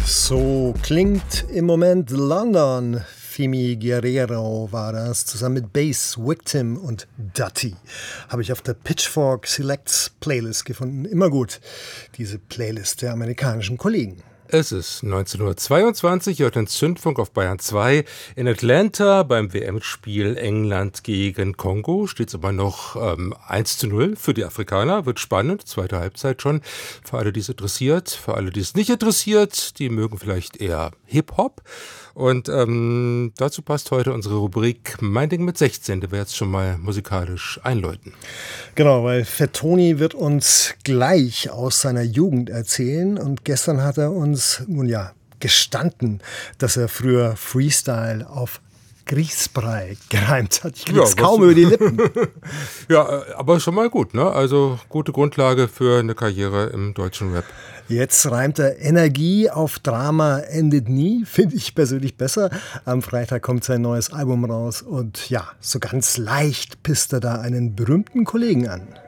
So klingt im Moment London. Fimi Guerrero war das, zusammen mit Bass, Victim und Dutty. Habe ich auf der Pitchfork Selects Playlist gefunden. Immer gut, diese Playlist der amerikanischen Kollegen. Es ist 1922, ihr hört den Zündfunk auf Bayern 2. In Atlanta beim WM-Spiel England gegen Kongo steht es aber noch 1:0 für die Afrikaner. Wird spannend, zweite Halbzeit schon. Für alle, die es interessiert, für alle, die es nicht interessiert, die mögen vielleicht eher Hip-Hop. Und dazu passt heute unsere Rubrik Mein Ding mit 16, die wir jetzt schon mal musikalisch einläuten. Genau, weil Fettoni wird uns gleich aus seiner Jugend erzählen. Und gestern hat er uns, gestanden, dass er früher Freestyle auf Grießbrei gereimt hat. Ich krieg's kaum über die Lippen. Ja, aber schon mal gut, ne? Also gute Grundlage für eine Karriere im deutschen Rap. Jetzt reimt er Energie auf Drama endet nie, finde ich persönlich besser. Am Freitag kommt sein neues Album raus und ja, so ganz leicht pisst er da einen berühmten Kollegen an.